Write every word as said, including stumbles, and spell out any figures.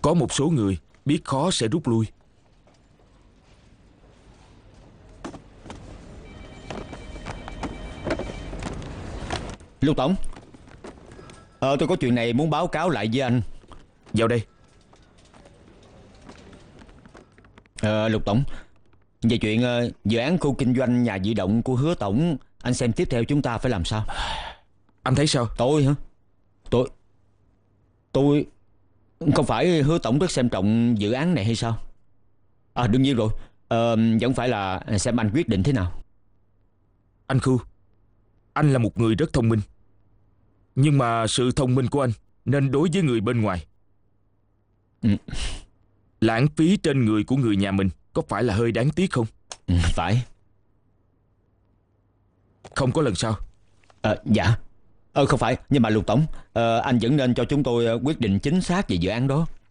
Có một số người biết khó sẽ rút lui. Lục Tổng, Ờ tôi có chuyện này muốn báo cáo lại với anh. Vào đây. Ờ Lục Tổng, về chuyện uh, dự án khu kinh doanh nhà di động của Hứa Tổng, anh xem tiếp theo chúng ta phải làm sao? Anh thấy sao? Tôi hả? Tôi Tôi Không phải Hứa Tổng rất xem trọng dự án này hay sao? À đương nhiên rồi. Ờ, vẫn phải là xem anh quyết định thế nào. Anh Khu, anh là một người rất thông minh. Nhưng mà sự thông minh của anh nên đối với người bên ngoài. Ừ. Lãng phí trên người của người nhà mình có phải là hơi đáng tiếc không? Ừ, phải. Không có lần sau. À, dạ. Ờ không phải, nhưng mà Lục Tổng, ờ, anh vẫn nên cho chúng tôi quyết định chính xác về dự án đó.